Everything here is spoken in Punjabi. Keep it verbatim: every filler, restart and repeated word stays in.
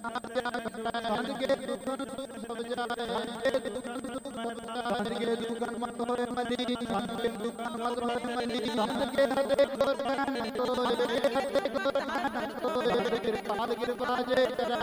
ਸੰਤ ਕੇ ਦੁਖਨ ਸੁਖ ਸਭ ਜਾਏ ਸੰਤ ਕੇ ਦੁਖਨ ਸੁਖ ਸਭ ਜਾਏ ਸੰਤ ਕੇ ਦੁਖਨ ਮਤ ਹੋਏ ਮਨੀ ਸੰਤ ਕੇ ਦੁਖਨ ਮਤ ਹੋਏ ਮਨੀ ਸੰਤ ਕੇ ਹਤੇ ਕੋ ਤਨ ਤੋਏ ਹਤੇ ਕੋ ਤਨ ਤੋਏ ਕਿਰਪਾਲ ਕਿਰਪਾ ਜੇ ਕਰੇ